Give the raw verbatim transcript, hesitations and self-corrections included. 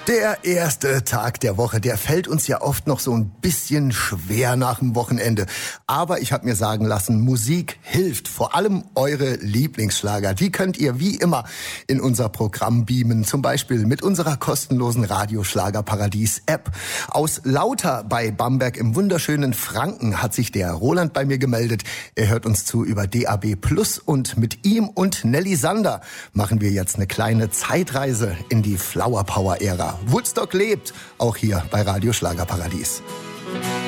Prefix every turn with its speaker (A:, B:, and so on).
A: Der erste Tag der Woche, der fällt uns ja oft noch so ein bisschen schwer nach dem Wochenende. Aber ich habe mir sagen lassen, Musik hilft. Vor allem eure Lieblingsschlager. Die könnt ihr wie immer in unser Programm beamen. Zum Beispiel mit unserer kostenlosen Radioschlagerparadies-App. Aus Lauter bei Bamberg im wunderschönen Franken hat sich der Roland bei mir gemeldet. Er hört uns zu über D A B Plus und mit ihm und Nelly Sander machen wir jetzt eine kleine Zeitreise in die Flower Power Ära. Woodstock lebt, auch hier bei Radio Schlagerparadies.